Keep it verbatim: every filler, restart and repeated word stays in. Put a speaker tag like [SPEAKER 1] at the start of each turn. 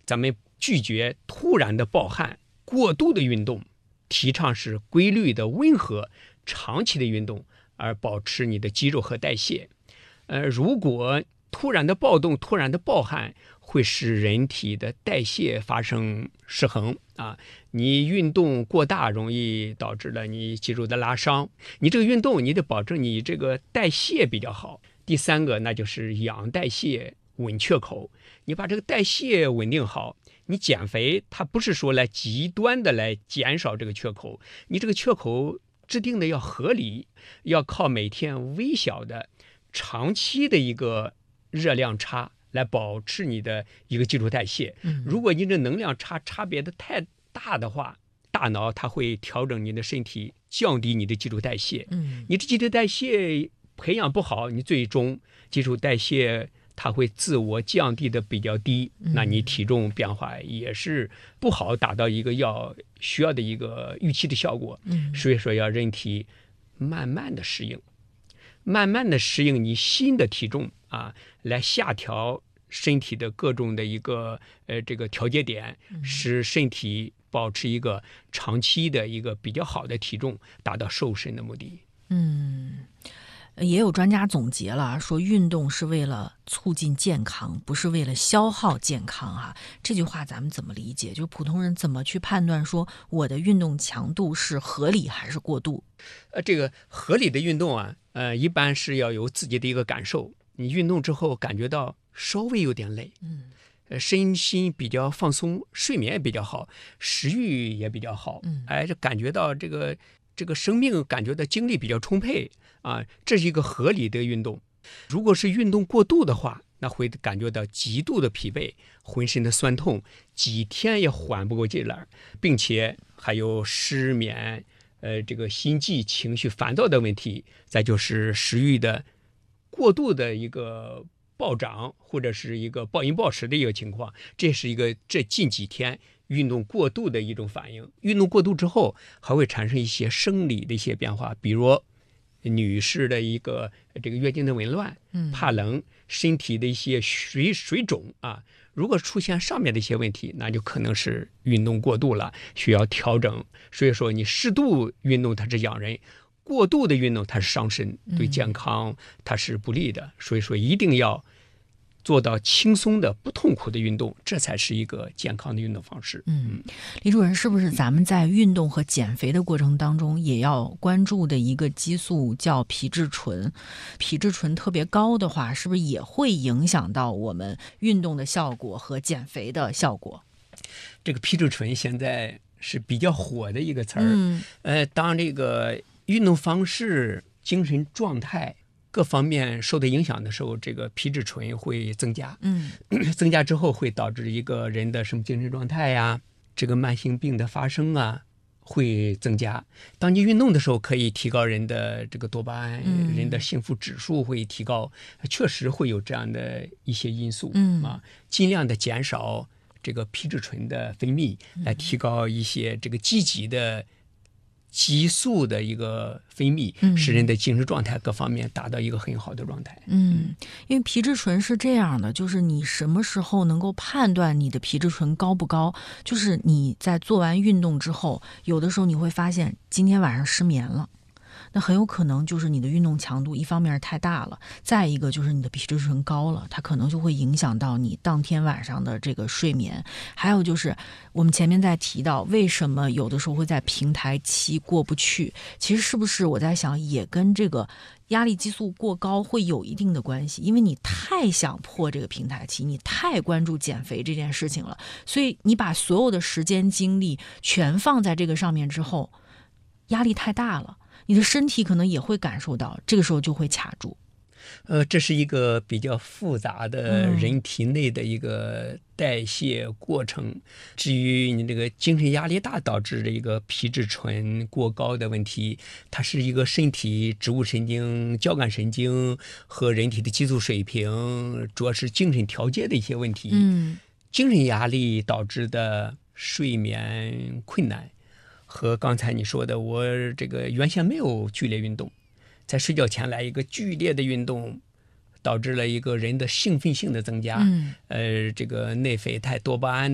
[SPEAKER 1] 咱们拒绝突然的暴汗、过度的运动，提倡是规律的、温和、长期的运动，而保持你的肌肉和代谢。呃，如果突然的暴动、突然的暴汗，会使人体的代谢发生失衡啊。你运动过大，容易导致了你肌肉的拉伤。你这个运动，你得保证你这个代谢比较好。第三个，那就是养代谢、稳缺口。你把这个代谢稳定好，你减肥，它不是说来极端的来减少这个缺口，你这个缺口制定的要合理，要靠每天微小的、长期的一个热量差来保持你的一个基础代谢。如果你这能量差差别的太大的话，大脑它会调整你的身体，降低你的基础代谢。嗯，你这基础代谢培养不好，你最终基础代谢它会自我降低的比较低，那你体重变化也是不好达到一个要需要的一个预期的效果。嗯，所以说要人体慢慢的适应，慢慢的适应你新的体重啊，来下调身体的各种的一个呃这个调节点，使身体保持一个长期的一个比较好的体重，达到瘦身的目的。
[SPEAKER 2] 嗯，也有专家总结了，说运动是为了促进健康，不是为了消耗健康哈。这句话咱们怎么理解？就普通人怎么去判断说我的运动强度是合理还是过度？
[SPEAKER 1] 呃，这个合理的运动啊，呃，一般是要有自己的一个感受。你运动之后感觉到稍微有点累，嗯，呃，身心比较放松，睡眠也比较好，食欲也比较好，嗯，哎，就感觉到这个这个生命感觉到精力比较充沛啊，这是一个合理的运动。如果是运动过度的话，那会感觉到极度的疲惫，浑身的酸痛，几天也缓不过劲来，并且还有失眠，呃，这个心悸、情绪烦躁的问题，再就是食欲的过度的一个暴涨，或者是一个暴饮暴食的一个情况，这是一个这近几天运动过度的一种反应。运动过度之后，还会产生一些生理的一些变化，比如女士的一个这个月经的紊乱，怕冷，身体的一些水水肿啊。如果出现上面的一些问题，那就可能是运动过度了，需要调整。所以说，你适度运动它是养人，过度的运动它是伤身，对健康它是不利的。所以说，一定要做到轻松的、不痛苦的运动，这才是一个健康的运动方式。
[SPEAKER 2] 嗯，李主任，是不是咱们在运动和减肥的过程当中，也要关注的一个激素叫皮质醇？皮质醇特别高的话，是不是也会影响到我们运动的效果和减肥的效果？
[SPEAKER 1] 这个皮质醇现在是比较火的一个词儿。
[SPEAKER 2] 嗯，
[SPEAKER 1] 呃，当这个运动方式、精神状态各方面受到影响的时候，这个皮质醇会增加。嗯，增加之后会导致一个人的什么精神状态呀，这个慢性病的发生啊，会增加。当你运动的时候，可以提高人的这个多巴胺，嗯、人的幸福指数会提高，确实会有这样的一些因素。嗯啊，尽量的减少这个皮质醇的分泌，来提高一些这个积极的激素的一个分泌，使人的精神状态各方面达到一个很好的状态。
[SPEAKER 2] 嗯，因为皮质醇是这样的，就是你什么时候能够判断你的皮质醇高不高，就是你在做完运动之后，有的时候你会发现今天晚上失眠了，那很有可能就是你的运动强度一方面太大了，再一个就是你的皮质醇高了，它可能就会影响到你当天晚上的这个睡眠。还有就是我们前面在提到为什么有的时候会在平台期过不去，其实是不是我在想也跟这个压力激素过高会有一定的关系，因为你太想破这个平台期，你太关注减肥这件事情了，所以你把所有的时间精力全放在这个上面之后，压力太大了，你的身体可能也会感受到，这个时候就会卡住。
[SPEAKER 1] 呃，这是一个比较复杂的人体内的一个代谢过程。嗯、至于你这个精神压力大导致的一个皮质醇过高的问题，它是一个身体植物神经、交感神经和人体的激素水平，主要是精神调节的一些问题。嗯，精神压力导致的睡眠困难，和刚才你说的，我这个原先没有剧烈运动，在睡觉前来一个剧烈的运动，导致了一个人的兴奋性的增加，嗯、呃，这个内啡肽、多巴胺